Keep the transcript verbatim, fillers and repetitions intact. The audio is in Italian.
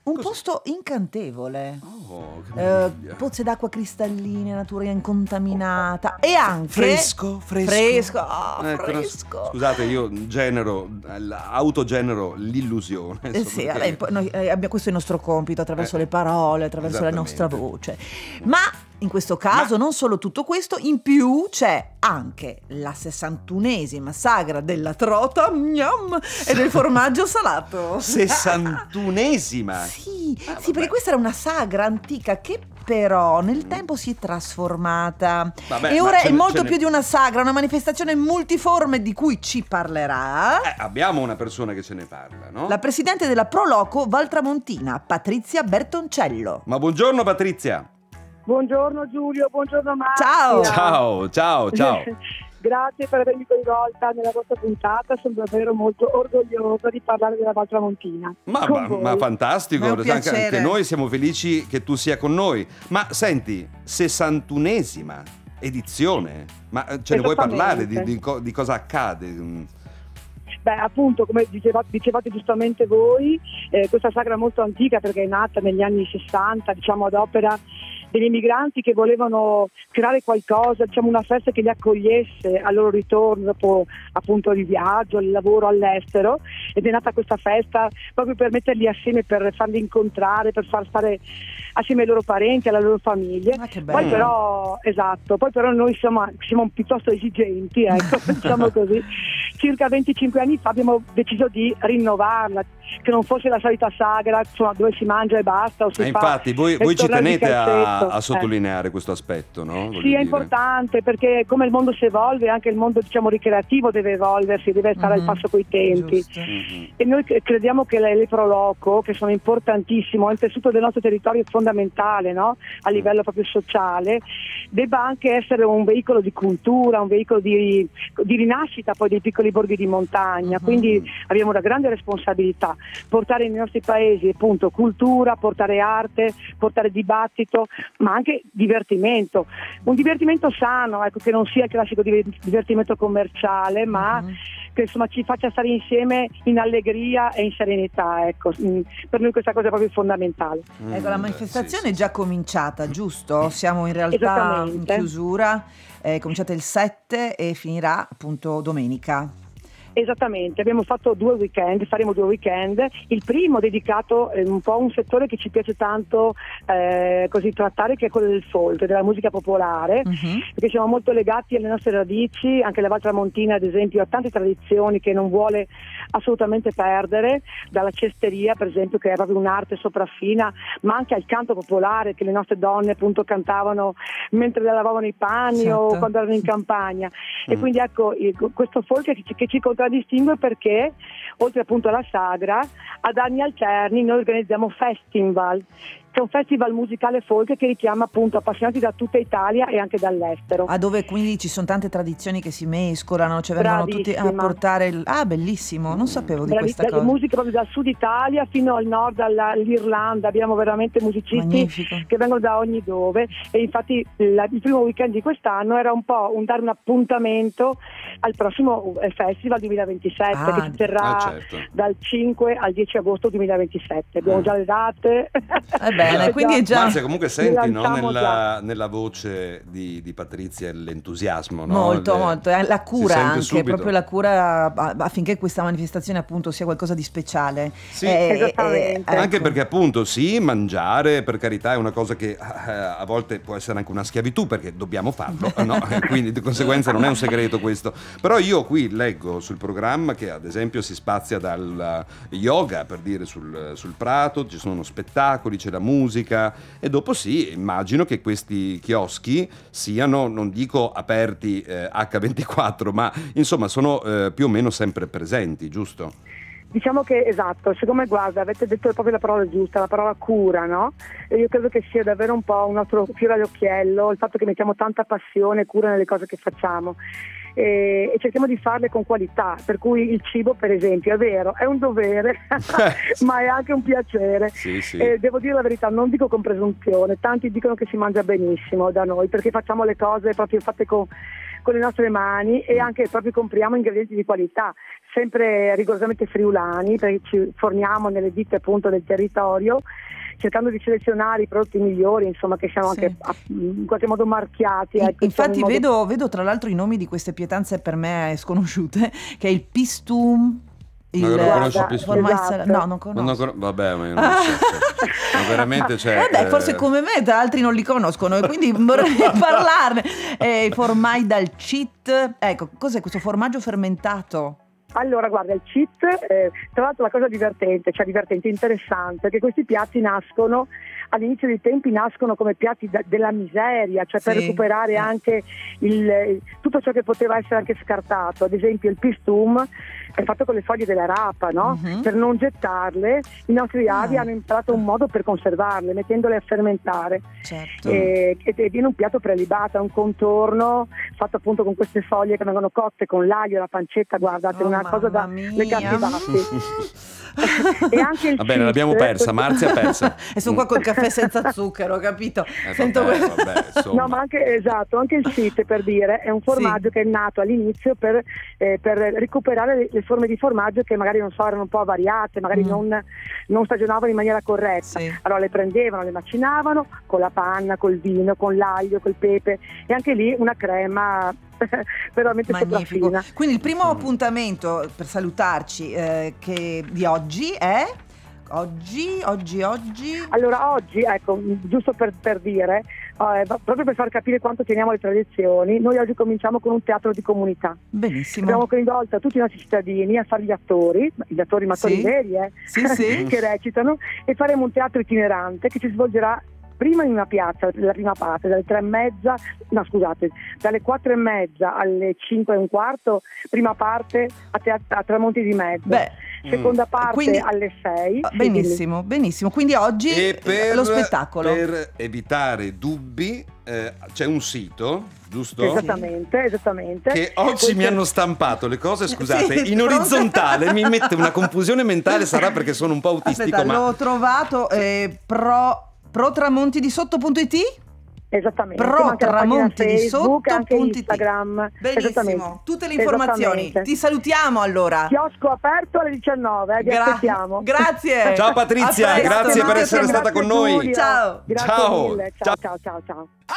Un Così. posto incantevole, oh, che eh, pozze d'acqua cristalline, natura incontaminata e anche fresco, fresco, fresco, oh, ecco, fresco. No, scusate, io genero, autogenero l'illusione. Eh sì, vabbè, noi, eh, abbiamo, questo è il nostro compito attraverso eh, le parole, attraverso la nostra voce. Ma in questo caso Ma... non solo tutto questo, in più c'è anche la sessantunesima sagra della trota gnam, e del formaggio salato. sessantunesima? Sì, ah, sì, perché questa era una sagra antica che però nel tempo si è trasformata. Vabbè, e ora è ne, molto più ne... di una sagra, una manifestazione multiforme di cui ci parlerà. Eh, abbiamo una persona che ce ne parla, no? La presidente della Proloco Valtramontina, Patrizia Bertoncello. Ma buongiorno Patrizia. Buongiorno Giulio, buongiorno Marzia. Ciao. Ciao, ciao, ciao. Grazie per avermi coinvolta nella vostra puntata, sono davvero molto orgogliosa di parlare della Valtramontina. Ma, ma, ma fantastico, ma anche, anche noi siamo felici che tu sia con noi. Ma senti, sessantunesima edizione, ma ce ne vuoi parlare di, di, di cosa accade? Beh, appunto, come dicevate, dicevate giustamente voi, eh, questa sagra è molto antica perché è nata negli anni sessanta, diciamo ad opera degli emigranti che volevano creare qualcosa, diciamo una festa che li accogliesse al loro ritorno dopo appunto il viaggio, il lavoro all'estero, ed è nata questa festa proprio per metterli assieme, per farli incontrare, per far stare assieme ai loro parenti, alle loro famiglie. Ah, che bello. Poi però, esatto, poi però noi siamo, siamo piuttosto esigenti, ecco, diciamo così. Circa venticinque anni fa abbiamo deciso di rinnovarla, che non fosse la solita sagra, insomma, dove si mangia e basta. O si e fa infatti voi, voi ci tenete a, a sottolineare eh. questo aspetto, no? Voglio sì, dire. È importante perché come il mondo si evolve, anche il mondo diciamo ricreativo deve evolversi, deve stare mm-hmm. al passo coi tempi. Mm-hmm. E noi crediamo che le, le Proloco, che sono importantissimo, il tessuto del nostro territorio è fondamentale, no? A livello proprio sociale, debba anche essere un veicolo di cultura, un veicolo di, di rinascita poi dei piccoli borghi di montagna, mm-hmm. quindi abbiamo una grande responsabilità, portare nei nostri paesi appunto cultura, portare arte, portare dibattito, ma anche divertimento, un divertimento sano, ecco, che non sia il classico divertimento commerciale, ma mm-hmm. che insomma ci faccia stare insieme in allegria e in serenità, ecco. Per noi questa cosa è proprio fondamentale. Mm, ecco, la manifestazione sì, sì. è già cominciata, giusto? Siamo in realtà in chiusura, è cominciata il sette e finirà appunto domenica. Esattamente, abbiamo fatto due weekend, faremo due weekend, il primo dedicato eh, un po' a un settore che ci piace tanto eh, così trattare, che è quello del folk, della musica popolare, uh-huh. perché siamo molto legati alle nostre radici, anche la Valtramontina ad esempio ha tante tradizioni che non vuole assolutamente perdere, dalla cesteria per esempio, che è proprio un'arte sopraffina, ma anche al canto popolare che le nostre donne appunto cantavano mentre lavavano i panni, certo. o quando erano in campagna, mm. e quindi ecco questo folk che ci, che ci contraddistingue perché oltre appunto alla sagra ad anni alterni noi organizziamo festival, che è un festival musicale folk che richiama appunto appassionati da tutta Italia e anche dall'estero. Ah, dove quindi ci sono tante tradizioni che si mescolano, cioè vengono tutti a portare il... Ah, bellissimo, non sapevo di Bravi, questa cosa. Musica proprio dal sud Italia fino al nord, all'Irlanda, abbiamo veramente musicisti Magnifico. Che vengono da ogni dove, e infatti la, il primo weekend di quest'anno era un po' un dare un appuntamento al prossimo Festival duemilaventisette, ah, che si terrà ah, certo. dal cinque al dieci agosto duemilaventisette. Abbiamo ah. già le date. Eh bene, quindi è già... Marzia, comunque senti no, nella, nella voce di, di Patrizia l'entusiasmo, no? Molto, Le... molto, eh, la cura anche, subito. proprio la cura affinché questa manifestazione appunto sia qualcosa di speciale. Sì, eh, esattamente. Eh, anche perché appunto sì, mangiare per carità è una cosa che eh, a volte può essere anche una schiavitù, perché dobbiamo farlo, no? Quindi di conseguenza non è un segreto questo. Però io qui leggo sul programma che ad esempio si spazia dal yoga, per dire, sul, sul prato, ci sono spettacoli, c'è la musica, e dopo sì, immagino che questi chioschi siano, non dico aperti eh, acca ventiquattro, ma insomma sono eh, più o meno sempre presenti, giusto? Diciamo che esatto, siccome guarda, avete detto proprio la parola giusta, la parola cura, no? E io credo che sia davvero un po' un nostro fiore all'occhiello, il fatto che mettiamo tanta passione e cura nelle cose che facciamo. E, e cerchiamo di farle con qualità, per cui il cibo per esempio è vero, è un dovere ma è anche un piacere, sì, sì. E devo dire la verità, non dico con presunzione, tanti dicono che si mangia benissimo da noi perché facciamo le cose proprio fatte con con le nostre mani e anche proprio compriamo ingredienti di qualità, sempre rigorosamente friulani, perché ci forniamo nelle ditte appunto del territorio, cercando di selezionare i prodotti migliori, insomma, che siamo Sì. anche a- in qualche modo marchiati. In- ecco, Infatti in modo- vedo, vedo tra l'altro i nomi di queste pietanze per me sconosciute, che è il pistum, il Ma non conosci il Guarda, pistum? Formaggi- esatto. no, non Non conosco. con- Vabbè, ma io non so. cioè, ma veramente c'è. Eh beh, forse eh, come me, tra altri non li conoscono e quindi vorrei parlarne. Eh, I formai dal cheat, ecco, cos'è questo formaggio fermentato? Allora, guarda, il cheat, eh, tra l'altro la cosa divertente, cioè divertente, interessante, è che questi piatti nascono, all'inizio dei tempi nascono come piatti da- della miseria, cioè per Sì. recuperare Eh. anche il, tutto ciò che poteva essere anche scartato. Ad esempio il pistum è fatto con le foglie della rapa, no? Mhm. Per non gettarle, i nostri avi Ah. hanno imparato un modo per conservarle, mettendole a fermentare. Certo. E, e viene un piatto prelibato, è un contorno fatto appunto con queste foglie che vengono cotte con l'aglio e la pancetta, guardate, Oh, una cosa da mamma legarsi mia. i baffi. E anche il Va bene, cheat- l'abbiamo persa, Marzia ha persa. E sono qua col caffè senza zucchero, capito? Eh, Sento vabbè, que- vabbè, insomma. No, ma anche esatto, anche il cheat, per dire, è un formaggio che è nato all'inizio per, eh, per recuperare le, le forme di formaggio che magari non so, erano un po' avariate, magari Mm. non, non stagionavano in maniera corretta. Sì. Allora le prendevano, le macinavano con la panna, col vino, con l'aglio, col pepe, e anche lì una crema veramente Magnifico. sopraffina. Quindi il primo appuntamento per salutarci eh, che di oggi è oggi, oggi, oggi. Allora oggi, ecco, giusto per, per dire, eh, proprio per far capire quanto teniamo alle tradizioni, noi oggi cominciamo con un teatro di comunità. Benissimo. Abbiamo coinvolto tutti i nostri cittadini a fare gli attori, gli attori ma attori Sì. veri, eh, Sì, sì. che recitano, e faremo un teatro itinerante che si svolgerà prima in una piazza, la prima parte, dalle tre e mezza, no scusate, dalle quattro e mezza alle cinque e un quarto, prima parte a, teat- a Tramonti di Mezzo. Beh, Seconda parte quindi- alle sei. ah, benissimo, benissimo. Quindi oggi E per, lo spettacolo. per evitare dubbi, eh, c'è un sito, giusto? Esattamente, esattamente. Che oggi Poi mi c'è- hanno stampato le cose, scusate, Sì, in pronto? orizzontale, mi mette una confusione mentale, sarà perché sono un po' autistico, Aspetta, ma l'ho trovato eh, pro pro tramonti di sotto.it. Esattamente. Pro ma anche la pagina tramonti di Facebook, anche sotto.it. Instagram. Benissimo, Esattamente. tutte le informazioni. Esattamente. Ti salutiamo allora. Chiosco aperto alle diciannove, eh, vi Gra- aspettiamo. Grazie. Ciao Patrizia, A presto. grazie per essere Grazie, stata con Giulia. noi. Ciao. Grazie Ciao. mille. Ciao, ciao, ciao, ciao.